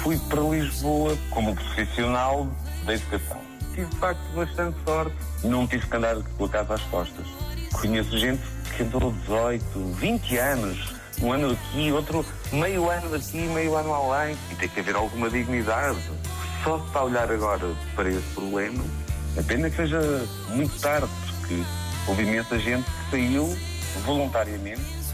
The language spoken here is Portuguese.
fui para Lisboa como profissional da educação. Tive, de facto, bastante sorte. Não tive que andar com a casa às costas. Conheço gente que andou 18, 20 anos, um ano aqui, outro meio ano aqui, meio ano além. E tem que haver alguma dignidade. Só se está a olhar agora para esse problema, é pena que seja muito tarde, porque houve imensa gente que saiu voluntariamente